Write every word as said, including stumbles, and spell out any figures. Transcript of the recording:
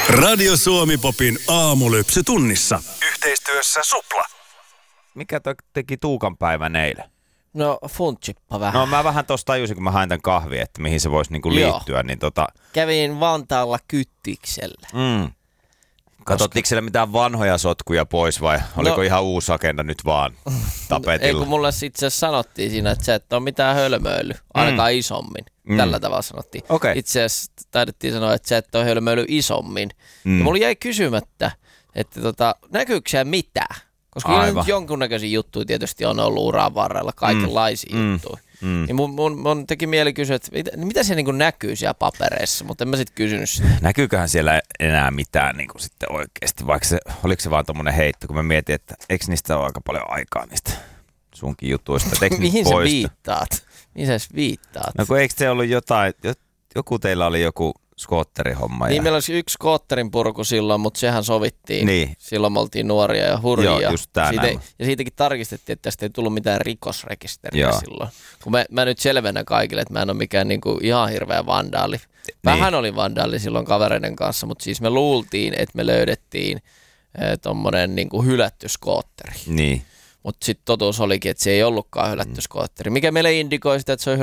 Radio Suomi Popin aamulypsy tunnissa. Yhteistyössä Supla. Mikä to, teki Tuukan päivän eilen? No funtsippa vähän. No mä vähän tosta tajusin, kun mä hain tän kahvia, että mihin se voisi niinku liittyä. Niin tota... Kävin Vantaalla Kyttiksellä. Mm. Katsottiinko siellä mitään vanhoja sotkuja pois vai oliko no, ihan uusi agenda nyt vaan tapetilla? Ei kun mulle itse asiassa sanottiin siinä, että sä et ole mitään hölmöily, ainakaan mm. isommin. Mm. Tällä tavalla sanottiin. Okay. Itse asiassa taidettiin sanoa, että sä et ole hölmöily isommin. Mm. Ja mulla jäi kysymättä, että tota, näkyykö siellä mitään? Koska nyt jonkunnäköisiä juttuja tietysti on ollut uran varrella, kaikenlaisia mm. juttuja. Mm. Niin mun, mun, mun teki mieli kysyä, että mitä, mitä se niin näkyy siellä papereissa, mutta en mä sitten kysynyt sitä. Näkyyköhän siellä enää mitään niin kuin sitten oikeasti, vaikka se, oliko se vaan tommonen heitto, kun mä mietin, että eikö niistä ole aika paljon aikaa niistä sunkin jutuista. Mihin sä viittaat? Mihin sä viittaat? No kun eikö se ollut jotain, joku teillä oli joku skootterihomma. Niin ja... meillä olisi yksi skootterin purku silloin, mutta sehän sovittiin. Niin. Silloin me oltiin nuoria ja hurjia. Joo, just tää Siitä ei, ja siitäkin tarkistettiin, että tästä ei tullut mitään rikosrekisteriä Joo. silloin. Kun mä, mä nyt selvennän kaikille, että mä en ole mikään niinku ihan hirveä vandaali. Vähän niin. Oli vandaali silloin kavereiden kanssa, mutta siis me luultiin, että me löydettiin äh, tommonen niinku hylätty skootteri. Niin. Mutta sitten totuus olikin, että se ei ollutkaan hylätty skootteri. Mikä meille indikoi sitä, että se on